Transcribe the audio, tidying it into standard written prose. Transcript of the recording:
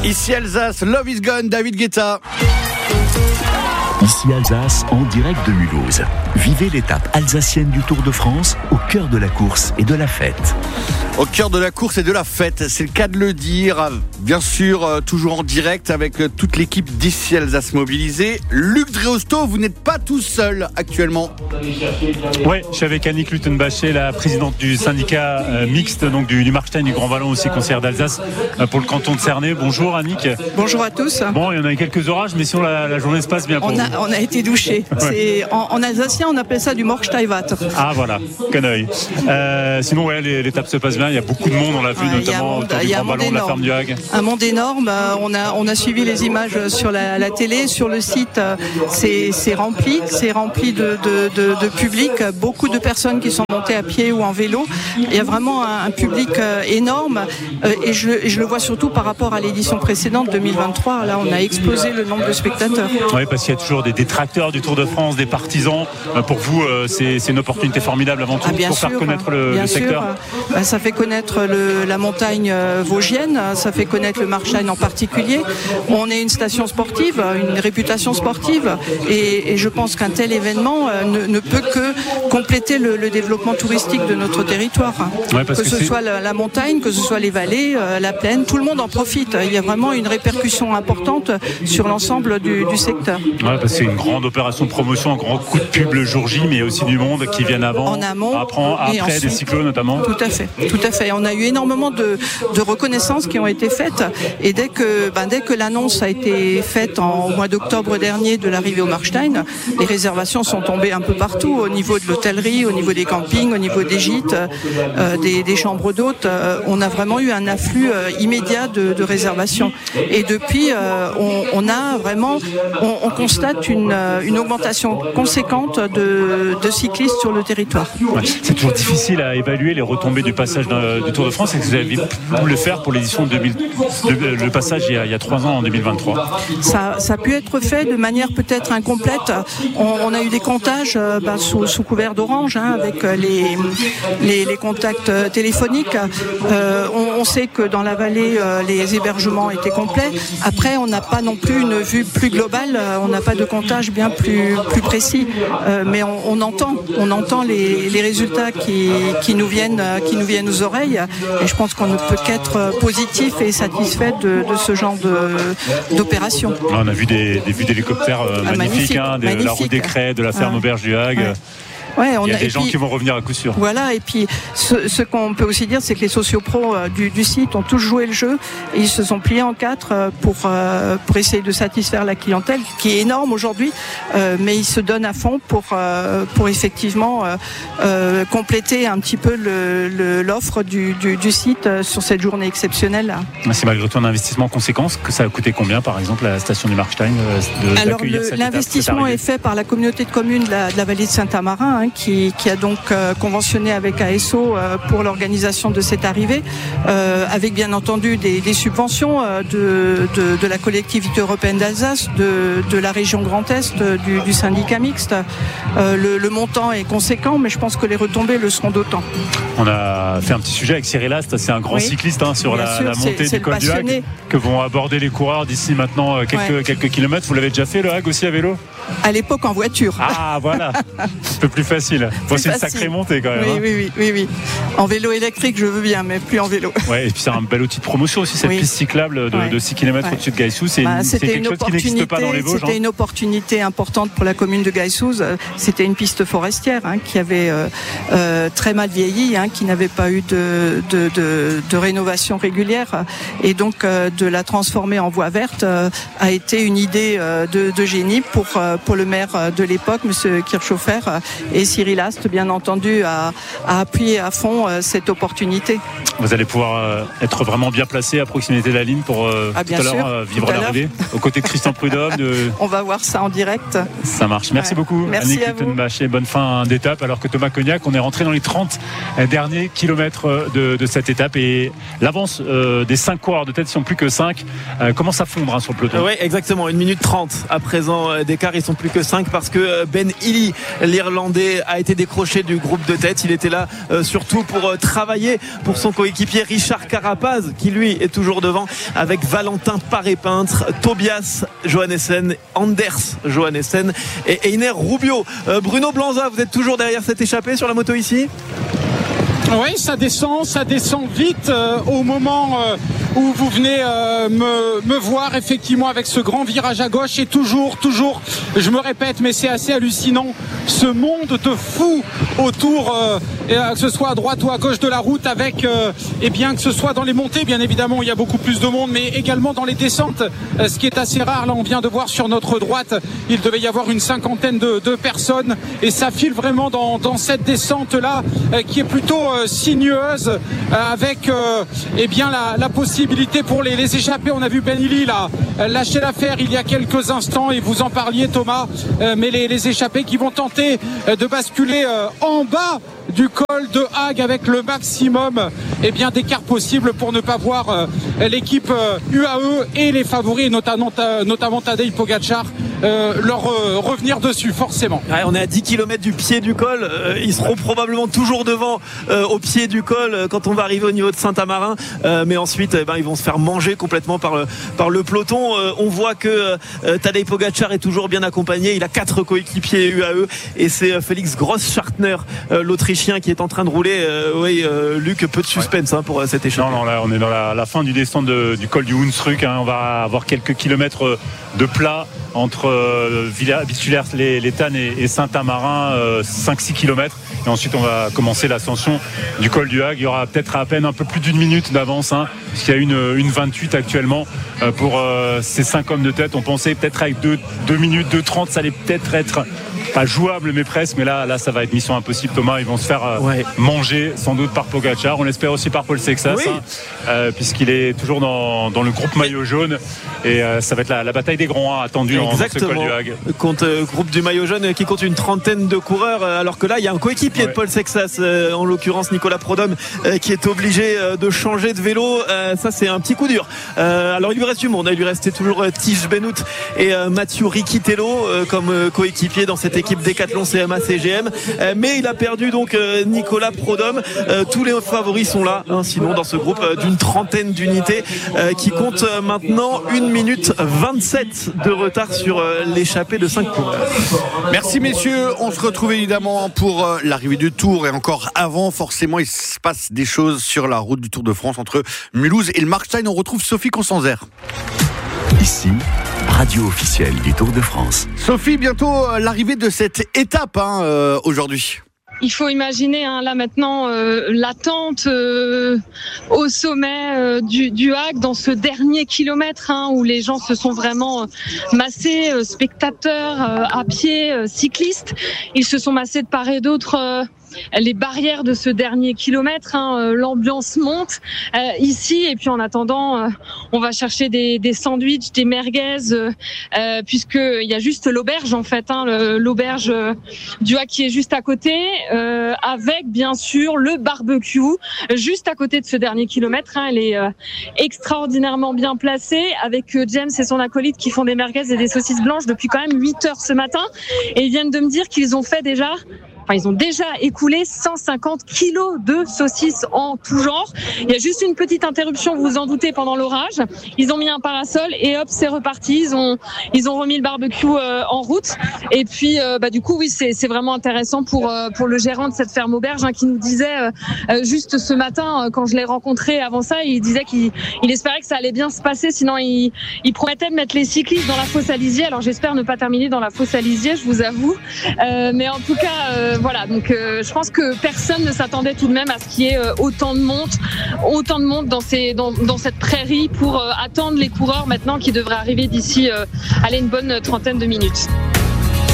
Ici Alsace, Love is Gone, David Guetta. Ici Alsace, en direct de Mulhouse. Vivez l'étape alsacienne du Tour de France au cœur de la course et de la fête. Au cœur de la course et de la fête, c'est le cas de le dire. Bien sûr, toujours en direct avec toute l'équipe d'Ici Alsace mobilisée. Luc Dreosto, vous n'êtes pas tout seul actuellement. Oui, je suis avec Annick Luttenbacher, la présidente du syndicat mixte donc du Markstein du Grand Vallon, aussi conseillère d'Alsace pour le canton de Cernay. Bonjour Annick. Bonjour à tous. Bon, il y en a eu quelques orages, mais sinon la journée se passe bien pour vous. On a été douchés. Ouais. En alsacien, on appelle ça du Morgsteivat. Ah voilà, caneuil. Sinon, ouais, l'étape se passe bien. Il y a beaucoup de monde, on l'a vu notamment autour du Grand Vallon, de la ferme du Hague. Un monde énorme. On a suivi les images sur la télé, sur le site. C'est rempli de public. Beaucoup de personnes qui sont montées à pied ou en vélo. Il y a vraiment un public énorme. Et je le vois surtout par rapport à l'édition précédente, 2023. Là, on a explosé le nombre de spectateurs. Oui, parce qu'il y a toujours des détracteurs du Tour de France, des partisans. Pour vous, c'est une opportunité formidable avant tout pour faire connaître le secteur. Ça fait connaître la montagne vosgienne, ça fait connaître le Markstein en particulier. On est une station sportive, une réputation sportive, et je pense qu'un tel événement ne peut que compléter le développement touristique de notre territoire. Ouais, que ce soit la montagne, que ce soit les vallées, la plaine, tout le monde en profite. Il y a vraiment une répercussion importante sur l'ensemble du secteur. Ouais, parce que c'est une grande opération de promotion, un grand coup de pub le jour J, mais aussi du monde qui viennent avant, en amont, après ensuite, des cyclos notamment. Tout à fait. On a eu énormément de reconnaissances qui ont été faites, et dès que l'annonce a été faite au mois d'octobre dernier de l'arrivée au Markstein, les réservations sont tombées un peu partout, au niveau de l'hôtellerie, au niveau des campings, au niveau des gîtes, des chambres d'hôtes. On a vraiment eu un afflux immédiat de réservations. Et depuis, on constate une augmentation conséquente de cyclistes sur le territoire. Ouais, c'est toujours difficile à évaluer les retombées du passage du Tour de France. Est-ce que vous avez voulu le faire pour l'édition le passage il y a 3 ans en 2023? Ça a pu être fait de manière peut-être incomplète. On a eu des comptages sous couvert d'orange, avec les contacts téléphoniques. On sait que dans la vallée, les hébergements étaient complets. Après, on n'a pas non plus une vue plus globale. On n'a pas de comptage bien plus précis. Mais on entend les résultats qui nous viennent aux oreilles. Et je pense qu'on ne peut qu'être positif et satisfait de ce genre d'opération. On a vu des vues d'hélicoptères magnifiques, la route des Crêts, de la ferme Auberge du Hague. Ouais, il y a des gens qui vont revenir à coup sûr. Voilà, et puis ce qu'on peut aussi dire, c'est que les sociopros du site ont tous joué le jeu, et ils se sont pliés en 4 pour essayer de satisfaire la clientèle, qui est énorme aujourd'hui, mais ils se donnent à fond pour effectivement compléter un petit peu l'offre du site sur cette journée exceptionnelle. C'est malgré tout un investissement conséquent. Que ça a coûté combien, par exemple, à la station du Markstein Alors, l'investissement est fait par la communauté de communes de la vallée de Saint-Amarin, qui a donc conventionné avec ASO pour l'organisation de cette arrivée, avec bien entendu des subventions de la collectivité européenne d'Alsace, de la région Grand Est, du syndicat mixte. Le montant est conséquent, mais je pense que les retombées le seront d'autant. On a fait un petit sujet avec Cyril Ast, c'est un grand cycliste sur la montée du col du Hague que vont aborder les coureurs d'ici maintenant quelques kilomètres. Vous l'avez déjà fait, le Hague aussi à vélo? À l'époque en voiture. Ah voilà, un peu plus facile. C'est une sacrée montée quand même. Oui. En vélo électrique, je veux bien, mais plus en vélo. Ouais, et puis c'est un bel outil de promotion aussi, cette piste cyclable de 6 km au-dessus de Gaissous. C'est quelque chose qui n'existe pas dans les Vosges. C'était une opportunité importante pour la commune de Gaissous. C'était une piste forestière qui avait très mal vieilli, qui n'avait pas eu de rénovation régulière. Et donc de la transformer en voie verte a été une idée de génie pour le maire de l'époque, M. Kirchhofer, et Cyril Ast, bien entendu, a appuyé à fond cette opportunité. Vous allez pouvoir être vraiment bien placé à proximité de la ligne pour tout à l'heure vivre l'arrivée aux côtés de Christian Prudhomme. On va voir ça en direct. Ça marche. Merci beaucoup. Merci à vous. Bonne fin d'étape. Alors que Thomas Cognac, on est rentré dans les 30 derniers kilomètres de cette étape, et l'avance des 5 coureurs de tête, ils sont plus que 5, commence à fondre sur le peloton. Oui, exactement. 1 minute 30 à présent d'écart. Ils sont plus que 5 parce que Ben Illy, l'Irlandais, a été décroché du groupe de tête. Il était là surtout pour travailler pour son coéquipier Richard Carapaz, qui lui est toujours devant, avec Valentin Paré-Peintre, Tobias Johannessen, Anders Johannessen et Einer Rubio. Bruno Blanza, vous êtes toujours derrière cette échappée sur la moto ici ? Oui, ça descend vite au moment où vous venez me voir effectivement avec ce grand virage à gauche et toujours, je me répète, mais c'est assez hallucinant, ce monde de fous autour, que ce soit à droite ou à gauche de la route, avec que ce soit dans les montées, bien évidemment, il y a beaucoup plus de monde, mais également dans les descentes, ce qui est assez rare. Là, on vient de voir sur notre droite, il devait y avoir une 50aine de personnes, et ça file vraiment dans cette descente-là, qui est plutôt sinueuse, avec la possibilité pour les échappés. On a vu Ben Illy là lâcher l'affaire il y a quelques instants, et vous en parliez, Thomas, mais les échappés qui vont tenter de basculer en bas du col de Hague avec le maximum d'écart possible pour ne pas voir l'équipe UAE et les favoris, notamment Tadej Pogačar, leur revenir dessus forcément. Ouais, on est à 10 km du pied du col, ils seront probablement toujours devant au pied du col quand on va arriver au niveau de Saint-Amarin, mais ensuite ils vont se faire manger complètement par le peloton. On voit que Tadej Pogačar est toujours bien accompagné, il a 4 coéquipiers UAE, et c'est Félix Gross-Schartner, l'Autrichien, qui est en train de rouler. Luc, peu de suspense pour cette échappée. Non, là on est dans la fin du descente du col du Hunsrück, on va avoir quelques kilomètres de plat entre Villers les Tannes et Saint-Amarin, 5-6 km, et ensuite on va commencer l'ascension du col du Hague. Il y aura peut-être à peine un peu plus d'une minute d'avance, parce qu'il y a une 28 actuellement pour ces 5 hommes de tête. On pensait peut-être avec 2 minutes 2:30 ça allait peut-être être pas jouable, mais presque. Mais là ça va être mission impossible, Thomas. Ils vont se faire manger sans doute par Pogačar, on l'espère aussi par Paul Sexas, puisqu'il est toujours dans le groupe maillot jaune, et ça va être la bataille des grands attendue dans ce col du Hague, contre groupe du maillot jaune qui compte une 30aine de coureurs, alors que là il y a un coéquipier de Paul Sexas, en l'occurrence Nicolas Prodhomme, qui est obligé de changer de vélo. Ça c'est un petit coup dur. Alors il lui reste du monde, il lui restait toujours Tige Benoît et Mathieu Riquitello comme coéquipier dans cette équipe Décathlon CMA CGM, mais il a perdu donc Nicolas Prodhomme. Tous les favoris sont là, sinon dans ce groupe d'une 30aine d'unités qui compte maintenant 1 minute 27 de retard sur l'échappée de 5 coureurs. Merci messieurs, on se retrouve évidemment pour l'arrivée du Tour, et encore avant forcément il se passe des choses sur la route du Tour de France entre Mulhouse et le Markstein. On retrouve Sophie Constanzer. Ici, radio officielle du Tour de France. Sophie, bientôt l'arrivée de cette étape aujourd'hui. Il faut imaginer là maintenant l'attente au sommet du Hague, dans ce dernier kilomètre où les gens se sont vraiment massés, spectateurs, à pied, cyclistes. Ils se sont massés de part et d'autre. Les barrières de ce dernier kilomètre, l'ambiance monte ici, et puis en attendant on va chercher des sandwichs, des merguez, puisque il y a juste l'auberge en fait, l'auberge du Hague qui est juste à côté, avec bien sûr le barbecue juste à côté de ce dernier kilomètre. Elle est extraordinairement bien placée, avec James et son acolyte qui font des merguez et des saucisses blanches depuis quand même 8 heures ce matin, et ils viennent de me dire qu'ils ont déjà écoulé 150 kilos de saucisses en tout genre. Il y a juste une petite interruption, vous vous en doutez, pendant l'orage. Ils ont mis un parasol et hop, c'est reparti. Ils ont remis le barbecue en route. Et puis, du coup, oui, c'est vraiment intéressant pour le gérant de cette ferme auberge, qui nous disait juste ce matin, quand je l'ai rencontré avant ça, il disait qu'il espérait que ça allait bien se passer. Sinon, il promettait de mettre les cyclistes dans la fosse à Lizier. Alors, j'espère ne pas terminer dans la fosse à Lizier, je vous avoue. Mais en tout cas, voilà, donc je pense que personne ne s'attendait tout de même à ce qu'il y ait autant de monde dans cette prairie pour attendre les coureurs maintenant qui devraient arriver d'ici une bonne 30aine de minutes.